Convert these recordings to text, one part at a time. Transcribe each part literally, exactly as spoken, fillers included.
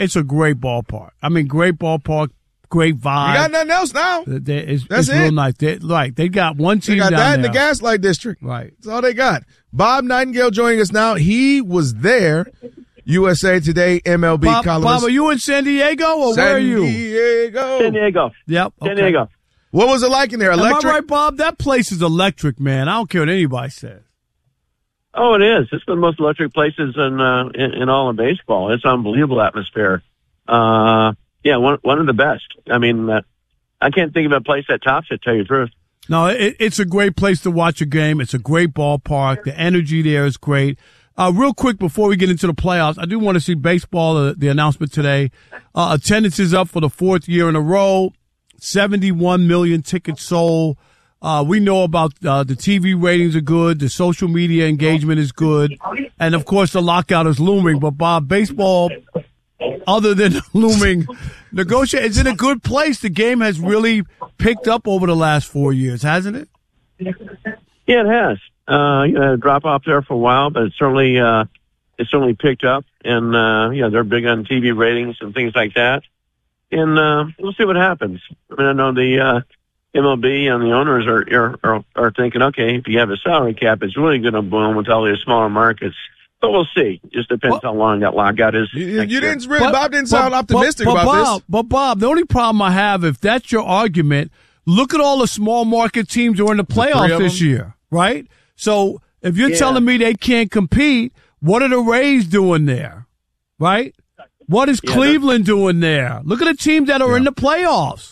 it's a great ballpark. I mean, great ballpark, great vibe. You got nothing else now. They, it's, That's it's it. real nice. They, right, they got one team They got down that in there. the Gaslight District. Right. That's all they got. Bob Nightingale joining us now. He was there. U S A Today, M L B Bob, columnist. Bob, are you in San Diego or San where are you? Diego. San Diego. Yep. San okay. Diego. What was it like in there? Electric? Am I right, Bob? That place is electric, man. I don't care what anybody says. Oh, it is. It's the most electric places in uh, in, in all of baseball. It's an unbelievable atmosphere. Uh, yeah, one one of the best. I mean, uh, I can't think of a place that tops it, to tell you the truth. No, it, it's a great place to watch a game. It's a great ballpark. The energy there is great. Uh, real quick before we get into the playoffs, I do want to see baseball, uh, the announcement today. Uh, attendance is up for the fourth year in a row. seventy-one million tickets sold. Uh, we know about uh, the T V ratings are good. The social media engagement is good. And, of course, the lockout is looming. But, Bob, baseball, other than looming, negotiate is in a good place. The game has really picked up over the last four years, hasn't it? Yeah, it has. Uh, you know, drop off there for a while, but it's certainly uh, it's certainly picked up, and uh, yeah, they're big on T V ratings and things like that. And uh, we'll see what happens. I mean, I know the uh, M L B and the owners are, are are thinking, okay, if you have a salary cap, it's really going to boom with all these smaller markets. But we'll see. Just depends well, how long that lockout is. You, you didn't really, but, Bob didn't sound but, optimistic but, but about Bob, this. But Bob, the only problem I have, if that's your argument, look at all the small market teams who are in the playoffs this year, right? So if you're yeah. telling me they can't compete, what are the Rays doing there, right? What is yeah, Cleveland doing there? Look at the teams that are yeah. in the playoffs.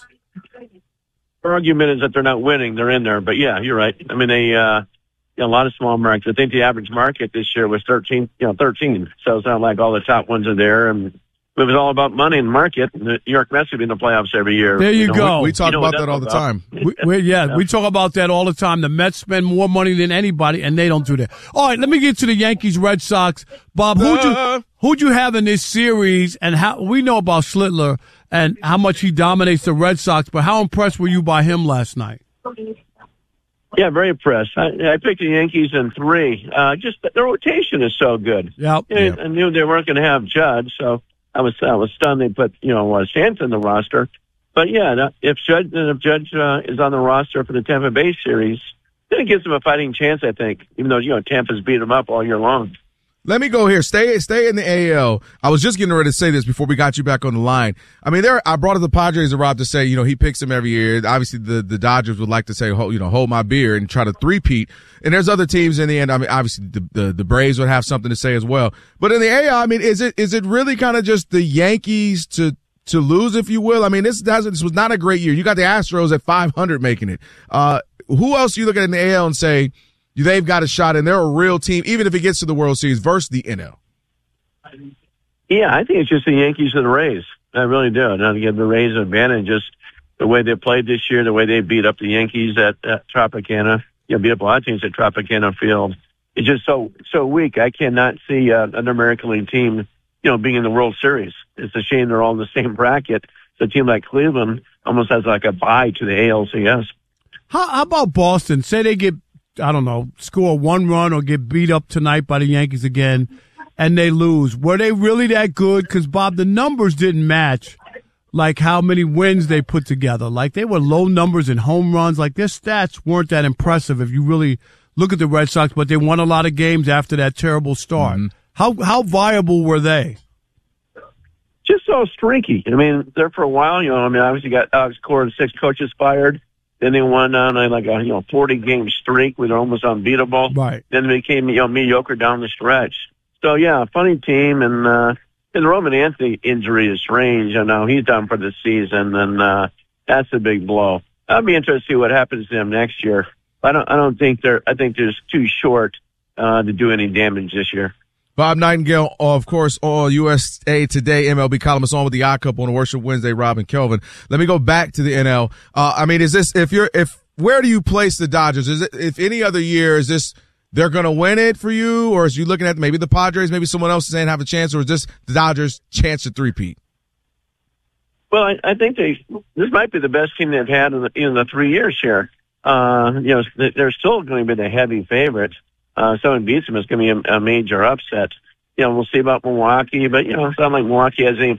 Our argument is that they're not winning; they're in there. But yeah, you're right. I mean, they uh, you know, a lot of small markets. I think the average market this year was thirteen. You know, thirteen. So it's not like all the top ones are there. And it was all about money in the market. The New York Mets would be in the playoffs every year. There you, you know, go. We, we talk you know about that all the about. time. we, we, yeah, yeah, we talk about that all the time. The Mets spend more money than anybody, and they don't do that. All right, let me get to the Yankees, Red Sox. Bob, who'd you who'd you have in this series? And how we know about Schlittler and how much he dominates the Red Sox, but how impressed were you by him last night? Yeah, very impressed. I, I picked the Yankees in three. Uh, just their rotation is so good. Yep. I, yep. I knew they weren't going to have Judge, so I was I was stunned they put you know uh, Stanton in the roster. But yeah, if Judge if Judge uh, is on the roster for the Tampa Bay series, then it gives them a fighting chance. I think, even though you know Tampa's beat them up all year long. Let me go here. Stay, stay in the A L. I was just getting ready to say this before we got you back on the line. I mean, there, I brought up the Padres to Rob to say, you know, he picks them every year. Obviously, the, the Dodgers would like to say, hold, you know, hold my beer and try to three-peat. And there's other teams in the end. I mean, obviously, the, the, the Braves would have something to say as well. But in the A L, I mean, is it, is it really kind of just the Yankees to, to lose, if you will? I mean, this, this was not a great year. You got the Astros at five hundred making it. Uh, who else do you look at in the A L and say, they've got a shot and they're a real team, even if it gets to the World Series versus the N L? Yeah, I think it's just the Yankees and the Rays. I really do. Now to give the Rays an advantage, just the way they played this year, the way they beat up the Yankees at, at Tropicana, you know, beat up a lot of teams at Tropicana Field. It's just so so weak. I cannot see uh, an American League team, you know, being in the World Series. It's a shame they're all in the same bracket. So a team like Cleveland almost has like a bye to the A L C S. How, how about Boston? Say they get, I don't know, score one run or get beat up tonight by the Yankees again, and they lose. Were they really that good? Because, Bob, the numbers didn't match, like how many wins they put together. Like, they were low numbers in home runs. Like, their stats weren't that impressive if you really look at the Red Sox, but they won a lot of games after that terrible start. Mm-hmm. How how viable were they? Just so streaky. I mean, there for a while, you know, I mean, obviously got Alex Cora and six coaches fired. Then they won on a, like a, you know, forty-game streak where they're almost unbeatable. Right. Then they became, you know, mediocre down the stretch. So, yeah, funny team. And, uh, and the Roman Anthony injury is strange. I know he's done for the season, and uh, that's a big blow. I'll be interested to see what happens to them next year. I don't, I don't think they're, I think they're just too short uh, to do any damage this year. Bob Nightingale, of course, on U S A Today, M L B columnist, on with the I-Cup on the Worship Wednesday, Rob and Kelvin. Let me go back to the N L. Uh, I mean, is this, if you're, if, where do you place the Dodgers? Is it, if any other year, is this, they're going to win it for you? Or is you looking at maybe the Padres, maybe someone else is saying have a chance, or is this the Dodgers' chance to three-peat? Well, I, I think they, this might be the best team they've had in the, in the three years here. Uh, you know, they're still going to be the heavy favorite. Uh, someone beats them, it's going to be a, a major upset. You know, we'll see about Milwaukee, but, you know, it's not like Milwaukee has any